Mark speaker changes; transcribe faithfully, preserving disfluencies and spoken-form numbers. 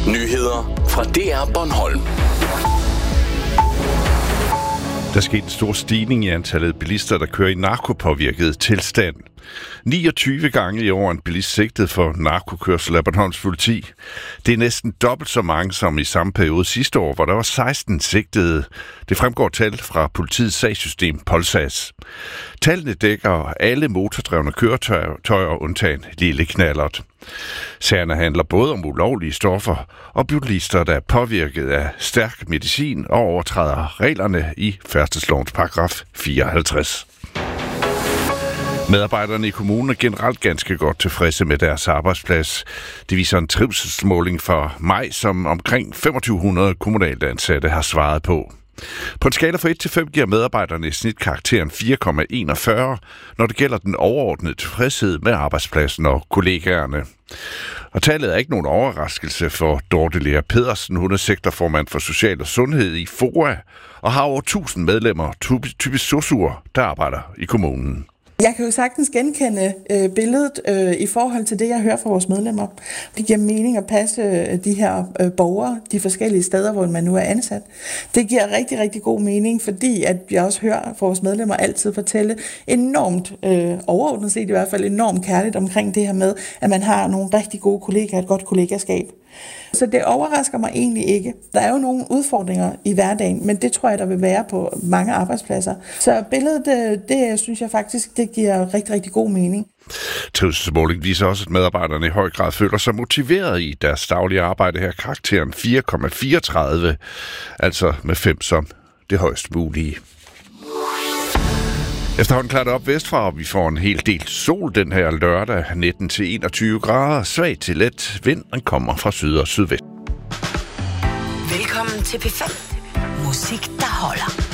Speaker 1: Nyheder fra D R Bornholm.
Speaker 2: Der skete en stor stigning i antallet af bilister, der kører i narkopåvirket tilstand. niogtyve gange i år en bilist sigtet for narkokørsel af Bornholms politi. Det er næsten dobbelt så mange som i samme periode sidste år, hvor der var seksten sigtede. Det fremgår tal fra politiets sagssystem Polsas. Tallene dækker alle motordrevne køretøjer undtagen lille knallert. Sagerne handler både om ulovlige stoffer og bilister, der er påvirket af stærk medicin og overtræder reglerne i færdselslovens paragraf fireoghalvtreds. Medarbejderne i kommunen er generelt ganske godt tilfredse med deres arbejdsplads. Det viser en trivselsmåling for maj, som omkring femogtyve hundrede kommunalt ansatte har svaret på. På en skala fra et til fem giver medarbejderne i snit karakteren fire komma enogfyrre, når det gælder den overordnede tilfredshed med arbejdspladsen og kollegaerne. Og tallet er ikke nogen overraskelse for Dorte Lea Pedersen. Hun er sektorformand for Social og Sundhed i FOA og har over tusind medlemmer, typisk sosuer, der arbejder i kommunen.
Speaker 3: Jeg kan jo sagtens genkende øh, billedet øh, i forhold til det, jeg hører fra vores medlemmer. Det giver mening at passe øh, de her øh, borgere, de forskellige steder, hvor man nu er ansat. Det giver rigtig, rigtig god mening, fordi at jeg også hører fra vores medlemmer altid fortælle enormt, øh, overordnet set i hvert fald, enormt kærligt omkring det her med, at man har nogle rigtig gode kollegaer, et godt kollegaskab. Så det overrasker mig egentlig ikke. Der er jo nogle udfordringer i hverdagen, men det tror jeg, der vil være på mange arbejdspladser. Så billedet, det, det synes jeg faktisk, det giver rigtig, rigtig god mening.
Speaker 2: Trivselsmåling viser også, at medarbejderne i høj grad føler sig motiveret i deres daglige arbejde her. Karakteren fire komma fireogtredive, altså med fem som det højst mulige. Efterhånden klarer det op vestfra, og vi får en hel del sol den her lørdag, nitten til enogtyve grader, svag til let vind, den kommer fra syd og sydvest.
Speaker 4: Velkommen til P fem. Musik, der holder.